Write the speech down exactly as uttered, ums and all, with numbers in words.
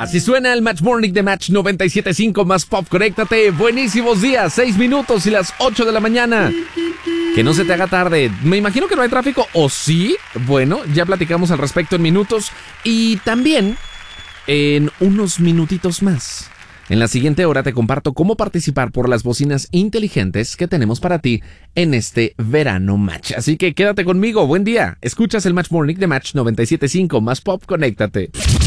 Así suena el Match Morning de Match noventa y siete punto cinco más Pop. Conéctate. Buenísimos días. Seis minutos y las ocho de la mañana. Que no se te haga tarde. Me imagino que no hay tráfico, ¿o sí? Bueno, ya platicamos al respecto en minutos. Y también en unos minutitos más. En la siguiente hora te comparto cómo participar por las bocinas inteligentes que tenemos para ti en este verano Match. Así que quédate conmigo. Buen día. Escuchas el Match Morning de Match noventa y siete punto cinco más Pop. Conéctate.